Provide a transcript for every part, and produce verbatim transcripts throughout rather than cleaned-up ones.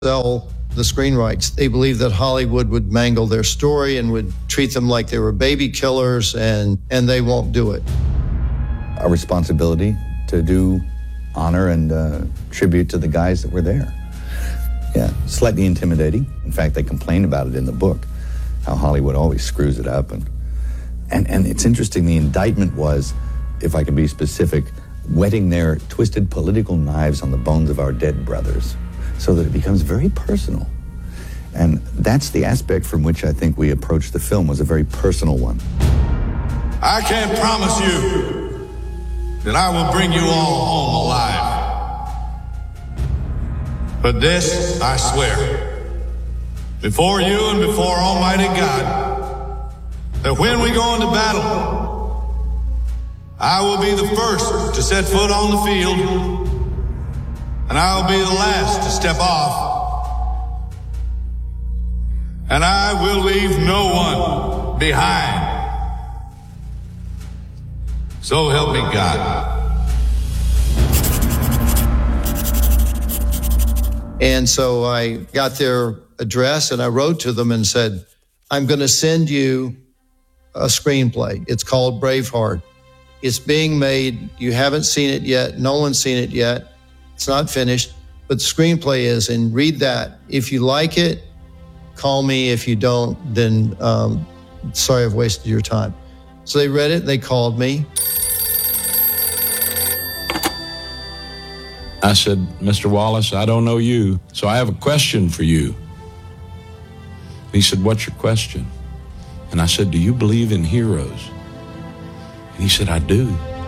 sell the screen rights. They believed that Hollywood would mangle their story and would treat them like they were baby killers, and, and they won't do it. Our responsibility to do honor and uh, tribute to the guys that were there. Yeah, slightly intimidating. In fact, they complain about it in the book, how Hollywood always screws it up. And, and, and it's interesting, the indictment was, if I can be specific, whetting their twisted political knives on the bones of our dead brothers, so that it becomes very personal. And that's the aspect from which I think we approached the film, was a very personal one. I can't promise you that I will bring you all home alive. But this, I swear, before you and before Almighty God, that when we go into battle, I will be the first to set foot on the field, and I'll be the last to step off. And I will leave no one behind. So help me God. And so I got their address and I wrote to them and said, I'm going to send you a screenplay. It's called Braveheart. It's being made. You haven't seen it yet. No one's seen it yet. It's not finished, but the screenplay is, and read that. If you like it, call me. If you don't, then um, sorry I've wasted your time. So they read it, they called me. I said, Mister Wallace, I don't know you, so I have a question for you. He said, what's your question? And I said, do you believe in heroes? And he said, I do.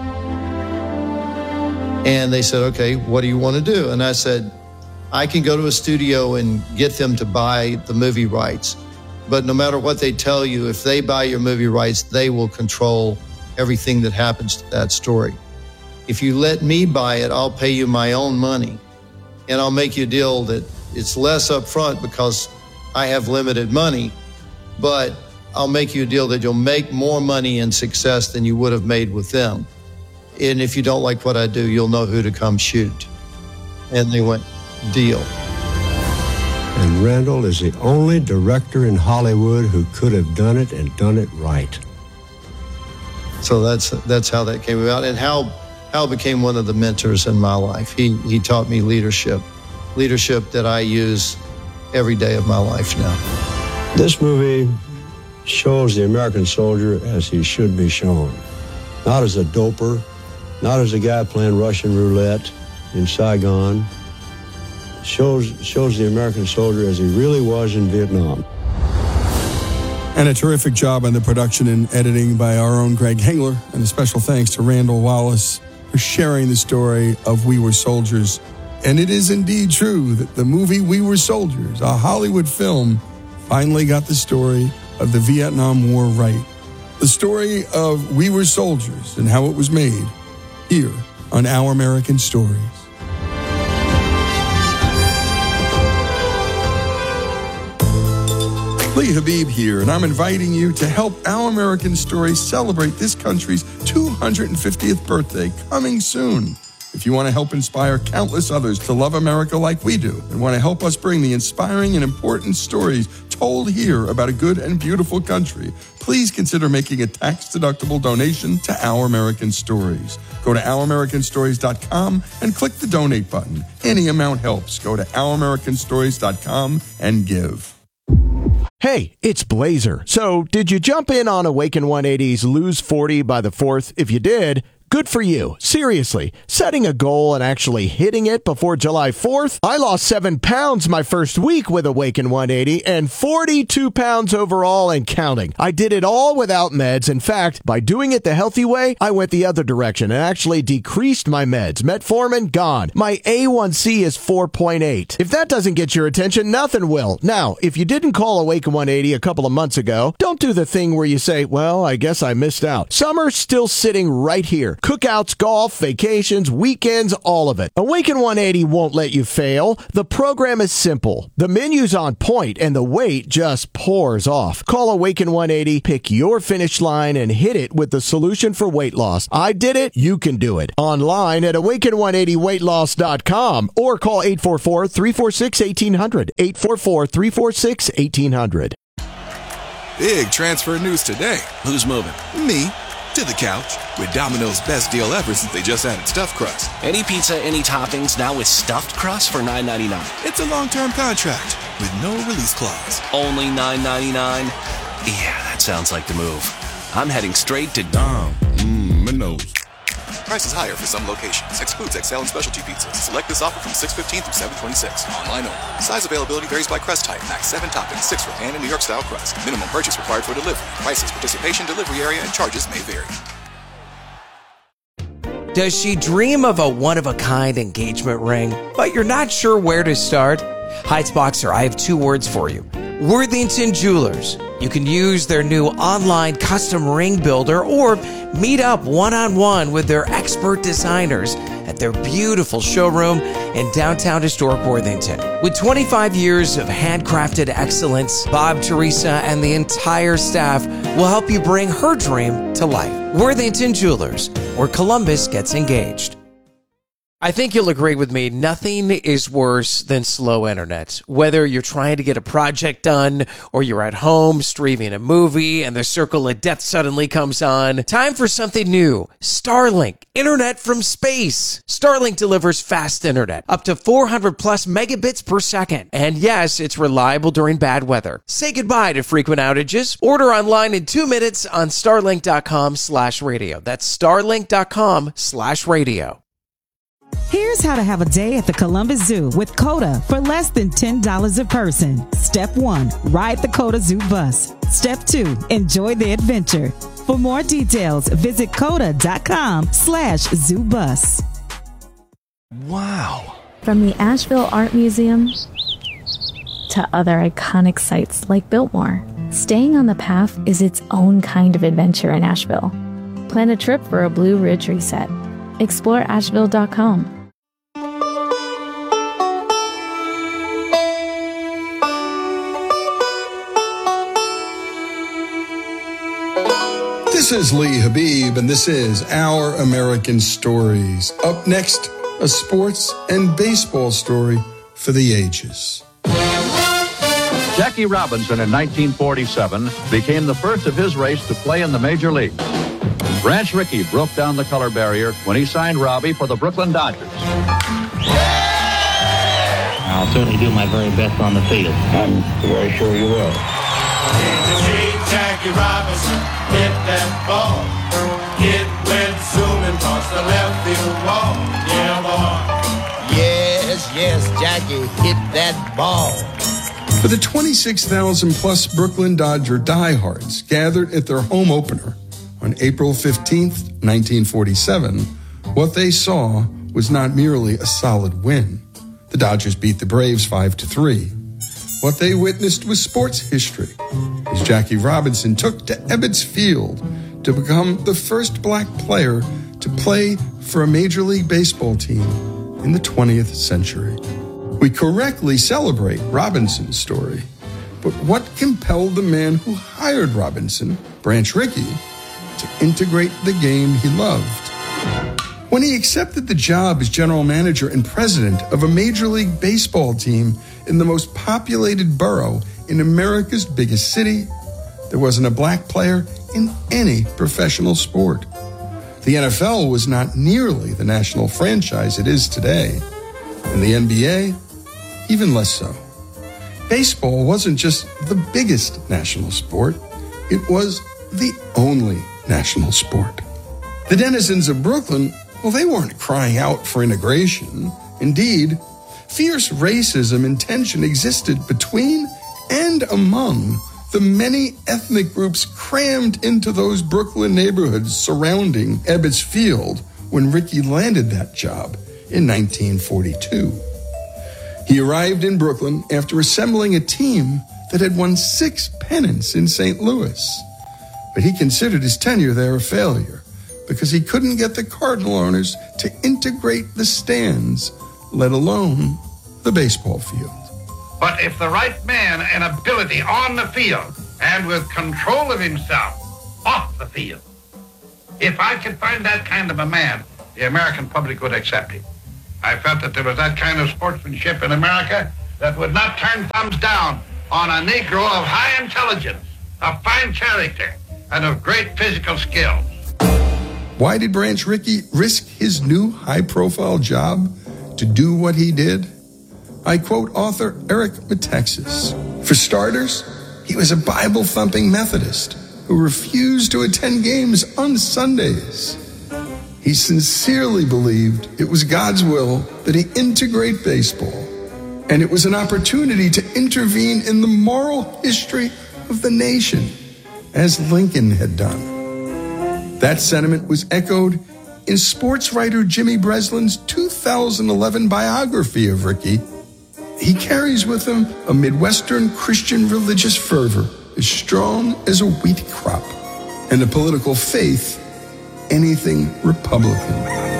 And they said, okay, what do you want to do? And I said, I can go to a studio and get them to buy the movie rights. But no matter what they tell you, if they buy your movie rights, they will control everything that happens to that story. If you let me buy it, I'll pay you my own money. And I'll make you a deal that it's less upfront because I have limited money, but I'll make you a deal that you'll make more money and success than you would have made with them. And if you don't like what I do, you'll know who to come shoot. And they went, deal. And Randall is the only director in Hollywood who could have done it and done it right. So that's that's how that came about. And Hal, Hal became one of the mentors in my life. He, he taught me leadership, leadership that I use every day of my life now. This movie shows the American soldier as he should be shown. Not as a doper, not as a guy playing Russian roulette in Saigon. Shows, shows the American soldier as he really was in Vietnam. And a terrific job on the production and editing by our own Greg Hengler. And a special thanks to Randall Wallace for sharing the story of We Were Soldiers. And it is indeed true that the movie We Were Soldiers, a Hollywood film, finally got the story of the Vietnam War right. The story of We Were Soldiers and how it was made here on Our American Stories. Lee Habib here, and I'm inviting you to help Our American Stories celebrate this country's two hundred fiftieth birthday coming soon. If you want to help inspire countless others to love America like we do, and want to help us bring the inspiring and important stories told here about a good and beautiful country, please consider making a tax-deductible donation to Our American Stories. Go to our american stories dot com and click the donate button. Any amount helps. Go to our american stories dot com and give. Hey, it's Blazer. So, did you jump in on Awaken one eighty's Lose forty by the fourth? If you did, good for you. Seriously, setting a goal and actually hitting it before July fourth? I lost seven pounds my first week with Awaken one eighty and forty-two pounds overall and counting. I did it all without meds. In fact, by doing it the healthy way, I went the other direction and actually decreased my meds. Metformin, gone. My A one C is four point eight. If that doesn't get your attention, nothing will. Now, if you didn't call Awaken one eighty a couple of months ago, don't do the thing where you say, well, I guess I missed out. Summer's still sitting right here. Cookouts, golf, vacations, weekends, all of it. Awaken one eighty won't let you fail. The program is simple. The menu's on point, and the weight just pours off. Call Awaken one eighty, pick your finish line, and hit it with the solution for weight loss. I did it. You can do it. Online at awaken one eighty weight loss dot com or call eight four four, three four six, one eight hundred. eight four four, three four six, one eight hundred. Big transfer news today. Who's moving? Me. To the couch. With Domino's best deal ever since they just added stuffed crust. Any pizza, any toppings, now with stuffed crust for nine ninety-nine. It's a long-term contract with no release clause. Only nine ninety-nine? Yeah, that sounds like the move. I'm heading straight to Dom. Mmm, Prices higher for some locations. Excludes X L and specialty pizzas. Select this offer from six fifteen through seven twenty-six. Online only. Size availability varies by crust type. Max seven toppings, six for pan and New York style crust. Minimum purchase required for delivery. Prices, participation, delivery area, and charges may vary. Does she dream of a one-of-a-kind engagement ring, but you're not sure where to start? Heights Boxer, I have two words for you. Worthington Jewelers. You can use their new online custom ring builder or meet up one-on-one with their expert designers at their beautiful showroom in downtown historic Worthington. With twenty-five years of handcrafted excellence, Bob, Teresa, and the entire staff will help you bring her dream to life. Worthington Jewelers, where Columbus gets engaged. I think you'll agree with me, nothing is worse than slow internet. Whether you're trying to get a project done or you're at home streaming a movie and the circle of death suddenly comes on, time for something new. Starlink, internet from space. Starlink delivers fast internet, up to four hundred plus megabits per second. And yes, it's reliable during bad weather. Say goodbye to frequent outages. Order online in two minutes on starlink.com slash radio. That's starlink.com slash radio. Here's how to have a day at the Columbus Zoo with COTA for less than ten dollars a person. Step one, ride the COTA Zoo bus. Step two, enjoy the adventure. For more details, visit COTA.com slash zoo bus. Wow. From the Asheville Art Museum to other iconic sites like Biltmore, staying on the path is its own kind of adventure in Asheville. Plan a trip for a Blue Ridge reset. explore asheville dot com. This is Lee Habib, and this is Our American Stories. Up next, a sports and baseball story for the ages. Jackie Robinson in nineteen forty-seven became the first of his race to play in the major leagues. Branch Rickey broke down the color barrier when he signed Robbie for the Brooklyn Dodgers. I'll certainly do my very best on the field. I'm very sure you will. Jackie Robinson hit that ball. It went zooming across the left field wall. Yeah, boy. Yes, yes, Jackie hit that ball. For the twenty-six thousand plus Brooklyn Dodger diehards gathered at their home opener on April fifteenth, nineteen forty-seven, what they saw was not merely a solid win. The Dodgers beat the Braves five to three. What they witnessed was sports history, as Jackie Robinson took to Ebbets Field to become the first black player to play for a Major League Baseball team in the twentieth century. We correctly celebrate Robinson's story, but what compelled the man who hired Robinson, Branch Rickey, to integrate the game he loved? When he accepted the job as general manager and president of a Major League Baseball team in the most populated borough in America's biggest city, there wasn't a black player in any professional sport. The N F L was not nearly the national franchise it is today, and the N B A, even less so. Baseball wasn't just the biggest national sport, it was the only national sport. The denizens of Brooklyn, well, they weren't crying out for integration. Indeed, fierce racism and tension existed between and among the many ethnic groups crammed into those Brooklyn neighborhoods surrounding Ebbets Field when Rickey landed that job in nineteen forty-two. He arrived in Brooklyn after assembling a team that had won six pennants in Saint Louis. But he considered his tenure there a failure because he couldn't get the Cardinal owners to integrate the stands, let alone the baseball field. But if the right man and ability on the field and with control of himself off the field, if I could find that kind of a man, the American public would accept him. I felt that there was that kind of sportsmanship in America that would not turn thumbs down on a Negro of high intelligence, of fine character, and of great physical skills. Why did Branch Rickey risk his new high-profile job to do what he did? I quote author Eric Metaxas. For starters, he was a Bible-thumping Methodist who refused to attend games on Sundays. He sincerely believed it was God's will that he integrate baseball, and it was an opportunity to intervene in the moral history of the nation, as Lincoln had done. That sentiment was echoed in sports writer Jimmy Breslin's two thousand eleven biography of Rickey. He carries with him a Midwestern Christian religious fervor as strong as a wheat crop, and a political faith anything Republican.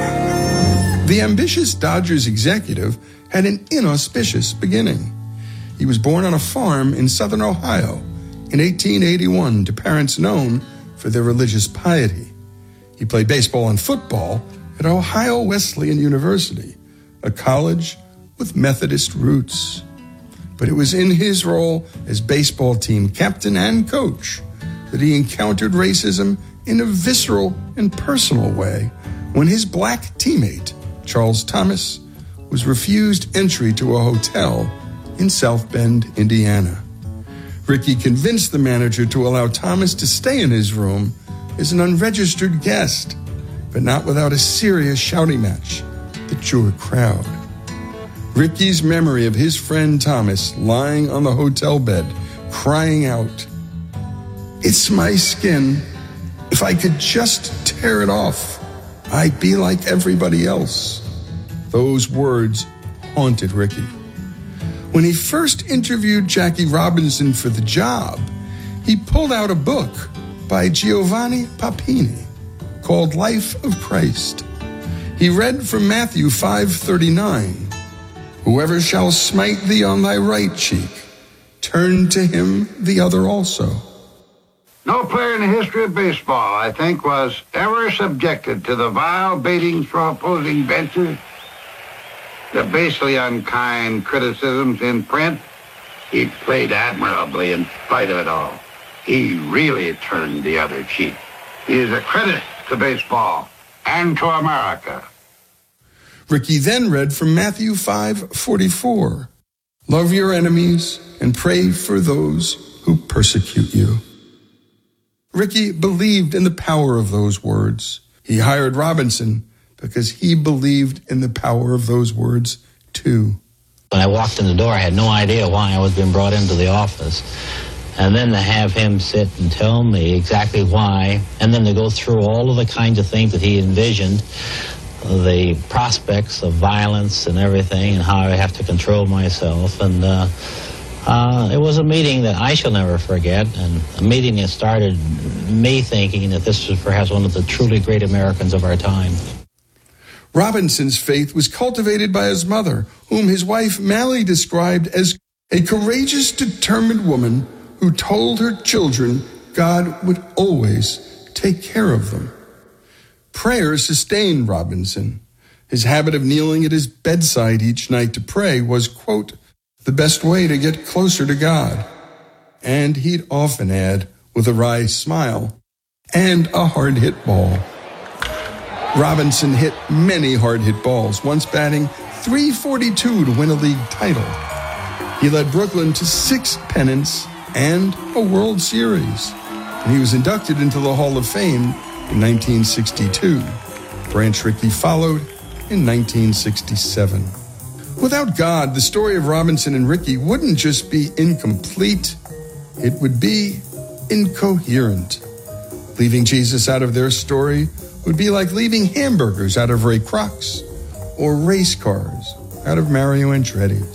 The ambitious Dodgers executive had an inauspicious beginning. He was born on a farm in southern Ohio in eighteen eighty-one to parents known for their religious piety. He played baseball and football at Ohio Wesleyan University, a college with Methodist roots. But it was in his role as baseball team captain and coach that he encountered racism in a visceral and personal way when his black teammate, Charles Thomas, was refused entry to a hotel in South Bend, Indiana. Rickey convinced the manager to allow Thomas to stay in his room as an unregistered guest, but not without a serious shouting match that drew a crowd. Rickey's memory of his friend Thomas lying on the hotel bed, crying out, "It's my skin. If I could just tear it off, I'd be like everybody else." Those words haunted Rickey. When he first interviewed Jackie Robinson for the job, he pulled out a book by Giovanni Papini called Life of Christ. He read from Matthew five thirty-nine, "Whoever shall smite thee on thy right cheek, turn to him the other also." No player in the history of baseball, I think, was ever subjected to the vile baitings from opposing benches, the basely unkind criticisms in print. He played admirably in spite of it all. He really turned the other cheek. He is a credit to baseball and to America. Rickey then read from Matthew five forty-four, "Love your enemies and pray for those who persecute you." Rickey believed in the power of those words. He hired Robinson because he believed in the power of those words too. When I walked in the door, I had no idea why I was being brought into the office. And then to have him sit and tell me exactly why, and then to go through all of the kinds of things that he envisioned, the prospects of violence and everything, and how I have to control myself. And uh, uh, it was a meeting that I shall never forget, and a meeting that started me thinking that this was perhaps one of the truly great Americans of our time. Robinson's faith was cultivated by his mother, whom his wife Mally described as a courageous, determined woman who told her children God would always take care of them. Prayer sustained Robinson. His habit of kneeling at his bedside each night to pray was, quote, the best way to get closer to God. And he'd often add, with a wry smile, and a hard-hit ball. Robinson hit many hard-hit balls, once batting three forty-two to win a league title. He led Brooklyn to six pennants and a World Series. And he was inducted into the Hall of Fame in nineteen sixty-two. Branch Rickey followed in nineteen sixty-seven. Without God, the story of Robinson and Rickey wouldn't just be incomplete, it would be incoherent. Leaving Jesus out of their story would be like leaving hamburgers out of Ray Kroc's or race cars out of Mario Andretti's.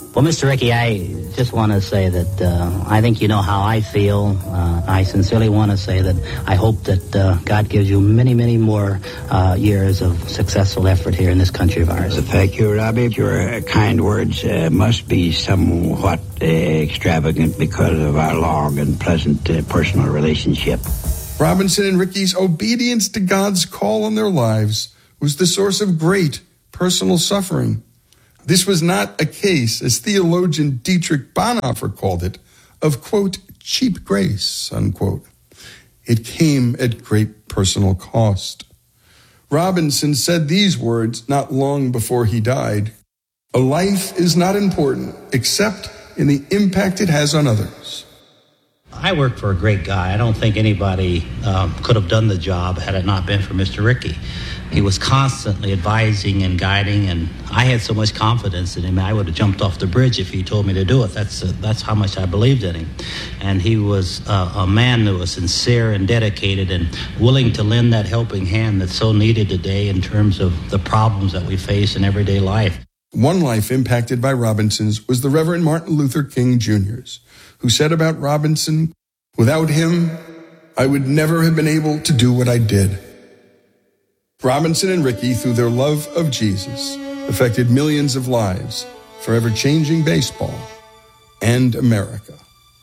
Well, Mister Rickey, I just want to say that uh, I think you know how I feel. Uh, I sincerely want to say that I hope that uh, God gives you many, many more uh, years of successful effort here in this country of ours. Thank you, Robbie. Your kind words uh, must be somewhat uh, extravagant because of our long and pleasant uh, personal relationship. Robinson and Rickey's obedience to God's call on their lives was the source of great personal suffering. This was not a case, as theologian Dietrich Bonhoeffer called it, of, quote, cheap grace, unquote. It came at great personal cost. Robinson said these words not long before he died: "A life is not important except in the impact it has on others." I worked for a great guy. I don't think anybody um, could have done the job had it not been for Mister Rickey. He was constantly advising and guiding, and I had so much confidence in him, I would have jumped off the bridge if he told me to do it. That's uh, that's how much I believed in him. And he was uh, a man that was sincere and dedicated and willing to lend that helping hand that's so needed today in terms of the problems that we face in everyday life. One life impacted by Robinson's was the Reverend Martin Luther King Junior's, who said about Robinson, "Without him, I would never have been able to do what I did." Robinson and Rickey, through their love of Jesus, affected millions of lives, forever changing baseball and America.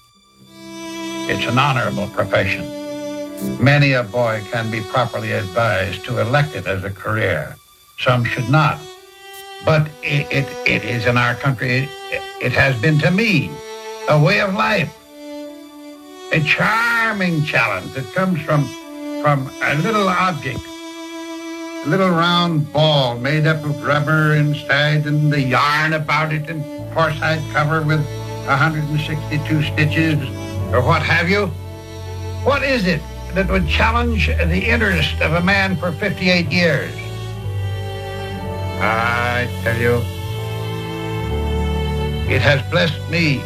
It's an honorable profession. Many a boy can be properly advised to elect it as a career. Some should not. But it, it, it is in our country, it, it has been to me, a way of life. A charming challenge that comes from, from a little object. A little round ball made up of rubber inside and the yarn about it and horsehide cover with one hundred sixty-two stitches or what have you. What is it that would challenge the interest of a man for fifty-eight years? I tell you, it has blessed me.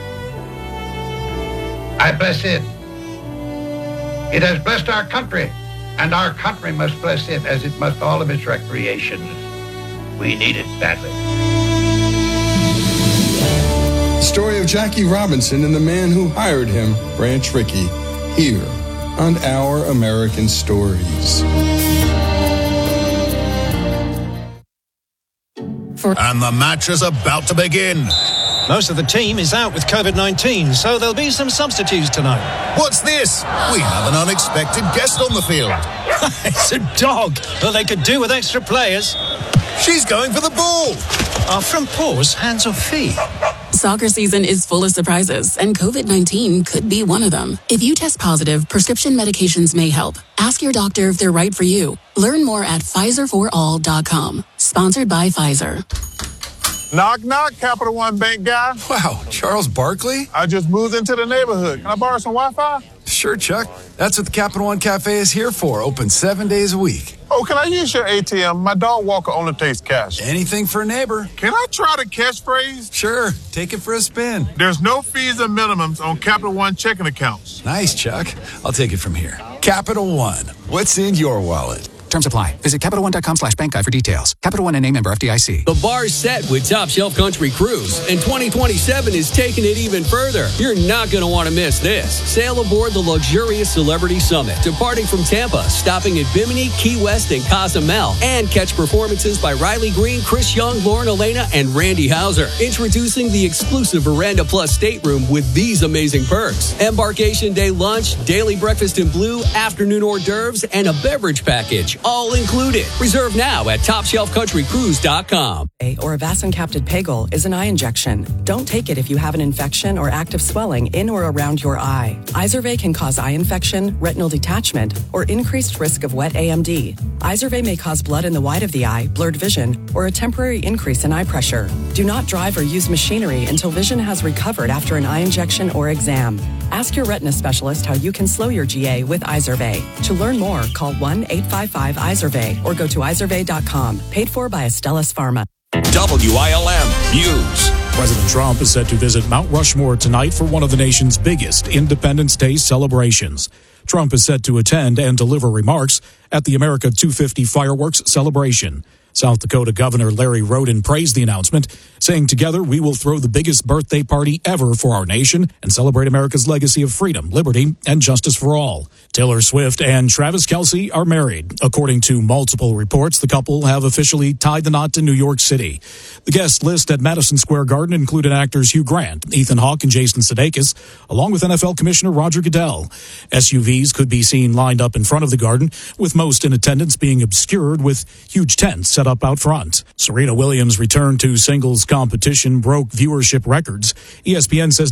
I bless it. It has blessed our country. And our country must bless it as it must all of its recreations. We need it badly. The story of Jackie Robinson and the man who hired him, Branch Rickey, here on Our American Stories. And the match is about to begin. Most of the team is out with covid nineteen, so there'll be some substitutes tonight. What's this? We have an unexpected guest on the field. It's a dog. Well, they could do with extra players. She's going for the ball. Are front paws hands or feet? Soccer season is full of surprises, and covid nineteen could be one of them. If you test positive, prescription medications may help. Ask your doctor if they're right for you. Learn more at Pfizer for all dot com. Sponsored by Pfizer. Knock, knock, Capital One Bank guy. Wow, Charles Barkley? I just moved into the neighborhood. Can I borrow some Wi-Fi? Sure, Chuck. That's what the Capital One Cafe is here for. Open seven days a week. Oh, can I use your A T M? My dog Walker only takes cash. Anything for a neighbor. Can I try the catchphrase? Sure. Take it for a spin. There's no fees and minimums on Capital One checking accounts. Nice, Chuck. I'll take it from here. Capital One. What's in your wallet? Terms apply. Visit Capital One dot com slash bank guide for details. Capital One N A member F D I C. The bar's set with Top Shelf Country Cruise, and twenty twenty-seven is taking it even further. You're not going to want to miss this. Sail aboard the luxurious Celebrity Summit, departing from Tampa, stopping at Bimini, Key West, and Cozumel, and catch performances by Riley Green, Chris Young, Lauren Elena, and Randy Hauser. Introducing the exclusive Veranda Plus stateroom with these amazing perks: embarkation day lunch, daily breakfast in blue, afternoon hors d'oeuvres, and a beverage package. All included. Reserve now at top shelf country cruise dot com. Or avacincaptad Pegol is an eye injection. Don't take it if you have an infection or active swelling in or around your eye. Izervay can cause eye infection, retinal detachment, or increased risk of wet A M D. Izervay may cause blood in the white of the eye, blurred vision, or a temporary increase in eye pressure. Do not drive or use machinery until vision has recovered after an eye injection or exam. Ask your retina specialist how you can slow your G A with Izervay. To learn more, call one eight five five Izervay or go to izervay dot com. Paid for by Astellas Pharma. W I L M News. President Trump is set to visit Mount Rushmore tonight for one of the nation's biggest Independence Day celebrations. Trump is set to attend and deliver remarks at the America two fifty fireworks celebration. South Dakota Governor Larry Roden praised the announcement, saying, "Together we will throw the biggest birthday party ever for our nation and celebrate America's legacy of freedom, liberty, and justice for all." Taylor Swift and Travis Kelce are married. According to multiple reports, the couple have officially tied the knot in New York City. The guest list at Madison Square Garden included actors Hugh Grant, Ethan Hawke, and Jason Sudeikis, along with N F L Commissioner Roger Goodell. S U Vs could be seen lined up in front of the garden, with most in attendance being obscured with huge tents set up out front. Serena Williams' return to singles competition broke viewership records. E S P N says